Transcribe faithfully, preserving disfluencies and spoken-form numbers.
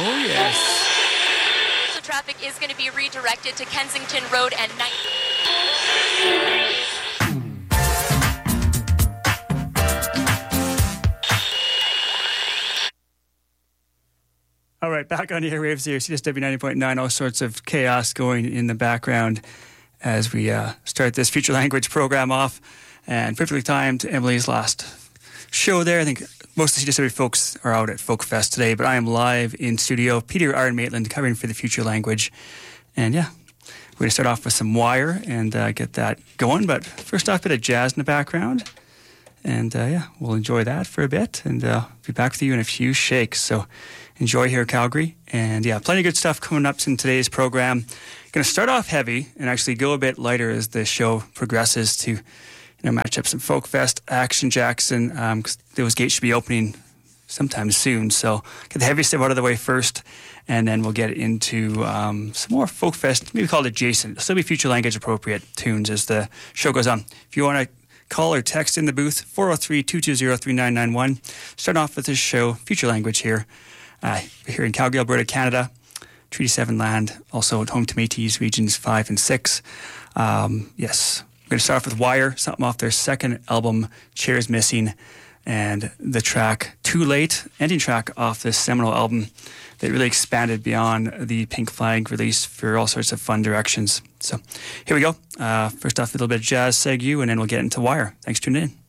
Oh, yes. So traffic is going to be redirected to Kensington Road and ninth. All right, back on the airwaves here, C S W ninety point nine, all sorts of chaos going in the background as we uh, start this Future Language program off. And perfectly timed, Emily's last show there. I think most of the C S W folks are out at Folk Fest today, but I am live in studio. Peter Iron Maitland covering for the Future Language. And yeah, we're going to start off with some Wire and uh, get that going. But first off, a bit of jazz in the background. And uh, yeah, we'll enjoy that for a bit. And uh, be back with you in a few shakes. So enjoy here, Calgary. And yeah, plenty of good stuff coming up in today's program. Going to start off heavy and actually go a bit lighter as the show progresses to, you know, match up some Folk Fest action, Jackson, because um, those gates should be opening sometime soon. So get the heavy stuff out of the way first, and then we'll get into um, some more Folk Fest, maybe called adjacent. It'll still be Future Language appropriate tunes as the show goes on. If you want to call or text in the booth, four oh three, two two zero, three nine nine one. Start off with this show, Future Language here. Uh, here in Calgary, Alberta, Canada, Treaty seven land, also at home to Métis Regions five and six. Um, yes, we're going to start off with Wire, something off their second album, Chairs Missing, and the track Too Late, ending track off this seminal album that really expanded beyond the Pink Flag release for all sorts of fun directions. So here we go. Uh, first off, a little bit of jazz, Seg U, and then we'll get into Wire. Thanks for tuning in.